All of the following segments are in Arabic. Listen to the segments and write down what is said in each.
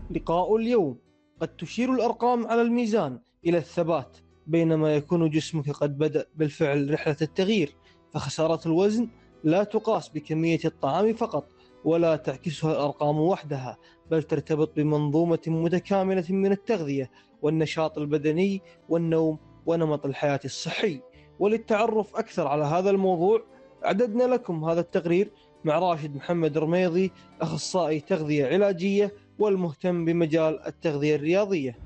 لقاء اليوم. قد تشير الأرقام على الميزان إلى الثبات، بينما يكون جسمك قد بدأ بالفعل رحلة التغيير. فخسارة الوزن لا تقاس بكمية الطعام فقط، ولا تعكسها الأرقام وحدها، بل ترتبط بمنظومة متكاملة من التغذية والنشاط البدني والنوم ونمط الحياة الصحي. وللتعرف أكثر على هذا الموضوع أعددنا لكم هذا التقرير مع راشد محمد رميضي، أخصائي تغذية علاجية والمهتم بمجال التغذية الرياضية.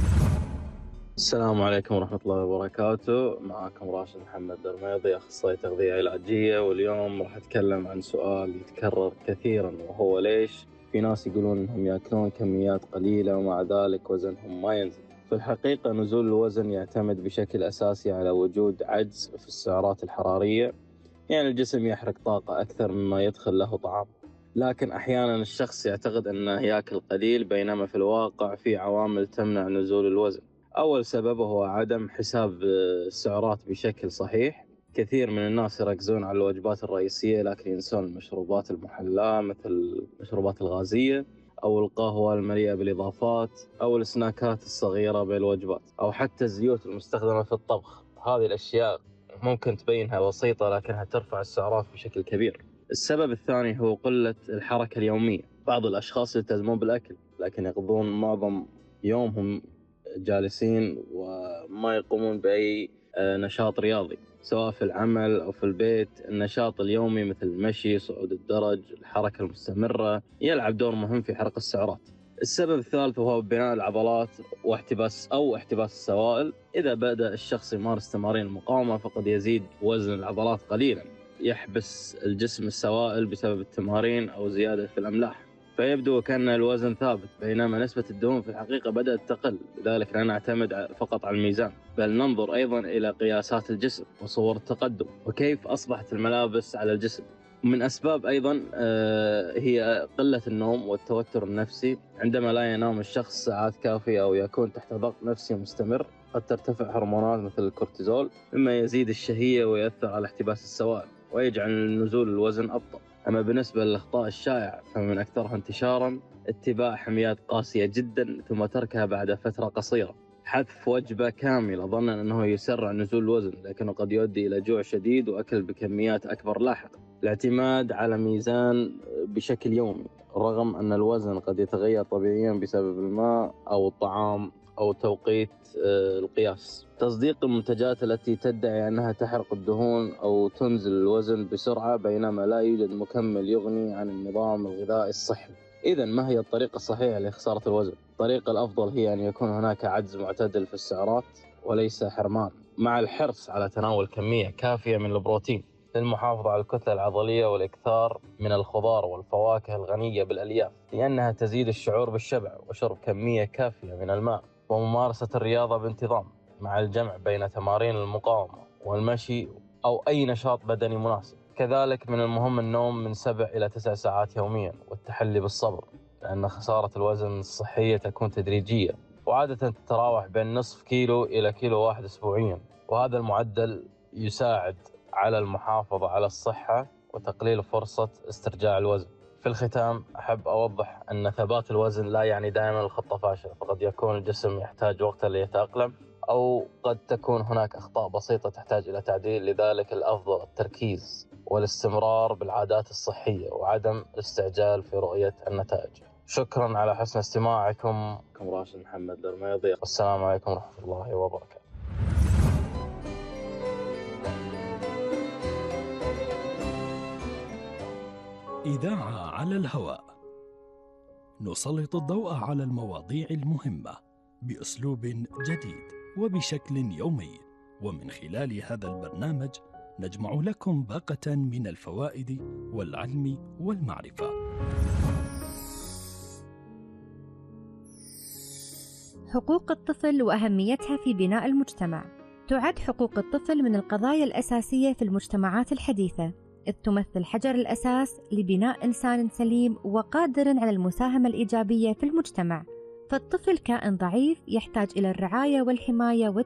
السلام عليكم ورحمة الله وبركاته. معكم راشد محمد درميضي، أخصائي تغذية علاجية، واليوم راح أتكلم عن سؤال يتكرر كثيرا، وهو ليش في ناس يقولون أنهم يأكلون كميات قليلة ومع ذلك وزنهم ما ينزل. في الحقيقة نزول الوزن يعتمد بشكل أساسي على وجود عجز في السعرات الحرارية، يعني الجسم يحرق طاقة أكثر مما يدخل له طعام. لكن أحيانا الشخص يعتقد أنه يأكل قليل، بينما في الواقع في عوامل تمنع نزول الوزن. أول سبب هو عدم حساب السعرات بشكل صحيح. كثير من الناس يركزون على الوجبات الرئيسية لكن ينسون المشروبات المحلاة مثل المشروبات الغازية أو القهوة المليئة بالإضافات أو السناكات الصغيرة بين الوجبات، أو حتى الزيوت المستخدمة في الطبخ. هذه الأشياء ممكن تبينها بسيطة لكنها ترفع السعرات بشكل كبير. السبب الثاني هو قلة الحركة اليومية. بعض الأشخاص يلتزمون بالأكل لكن يقضون معظم يومهم جالسين وما يقومون بأي نشاط رياضي، سواء في العمل أو في البيت. النشاط اليومي مثل المشي، صعود الدرج، الحركة المستمرة يلعب دور مهم في حرق السعرات. السبب الثالث هو بناء العضلات واحتباس السوائل. إذا بدأ الشخص يمارس تمارين المقاومة فقد يزيد وزن العضلات قليلا، يحبس الجسم السوائل بسبب التمارين أو زيادة في الأملاح، فيبدو وكأن الوزن ثابت، بينما نسبة الدهون في الحقيقة بدأت تقل. لذلك لا نعتمد فقط على الميزان، بل ننظر أيضا إلى قياسات الجسم وصور التقدم وكيف أصبحت الملابس على الجسم. من أسباب أيضا هي قلة النوم والتوتر النفسي. عندما لا ينام الشخص ساعات كافية أو يكون تحت ضغط نفسي مستمر قد ترتفع هرمونات مثل الكورتيزول، مما يزيد الشهية ويؤثر على احتباس السوائل ويجعل نزول الوزن أبطأ. أما بالنسبة للأخطاء الشائعة فمن أكثرها انتشارا اتباع حميات قاسية جدا ثم تركها بعد فترة قصيرة، حذف وجبة كاملة ظنا أنه يسرع نزول الوزن لكنه قد يؤدي إلى جوع شديد وأكل بكميات أكبر لاحقا. الاعتماد على ميزان بشكل يومي رغم أن الوزن قد يتغير طبيعيا بسبب الماء أو الطعام أو توقيت القياس. تصديق المنتجات التي تدعي أنها تحرق الدهون أو تنزل الوزن بسرعة بينما لا يوجد مكمل يغني عن النظام الغذائي الصحي. إذن ما هي الطريقة الصحيحة لخسارة الوزن؟ الطريقة الأفضل هي أن يكون هناك عجز معتدل في السعرات وليس حرمان، مع الحرص على تناول كمية كافية من البروتين للمحافظة على الكتلة العضلية، والإكثار من الخضار والفواكه الغنية بالألياف لأنها تزيد الشعور بالشبع، وشرب كمية كافية من الماء، وممارسة الرياضة بانتظام مع الجمع بين تمارين المقاومة والمشي أو أي نشاط بدني مناسب. كذلك من المهم النوم من 7 إلى 9 ساعات يوميا والتحلي بالصبر، لأن خسارة الوزن الصحية تكون تدريجية وعادة تتراوح بين نصف كيلو إلى كيلو واحد أسبوعيا، وهذا المعدل يساعد على المحافظة على الصحة وتقليل فرصة استرجاع الوزن. في الختام أحب أوضح أن ثبات الوزن لا يعني دائما الخطة فاشلة، فقد يكون الجسم يحتاج وقتا ليتأقلم، أو قد تكون هناك أخطاء بسيطة تحتاج إلى تعديل. لذلك الأفضل التركيز والاستمرار بالعادات الصحية وعدم الاستعجال في رؤية النتائج. شكرا على حسن استماعكم. راشد محمد درميضي، والسلام عليكم ورحمة الله وبركاته. إذاعة على الهواء، نسلط الضوء على المواضيع المهمة بأسلوب جديد وبشكل يومي، ومن خلال هذا البرنامج نجمع لكم باقة من الفوائد والعلم والمعرفة. حقوق الطفل وأهميتها في بناء المجتمع. تعد حقوق الطفل من القضايا الأساسية في المجتمعات الحديثة، إذ تمثل حجر الأساس لبناء إنسان سليم وقادر على المساهمة الإيجابية في المجتمع. فالطفل كائن ضعيف يحتاج إلى الرعاية والحماية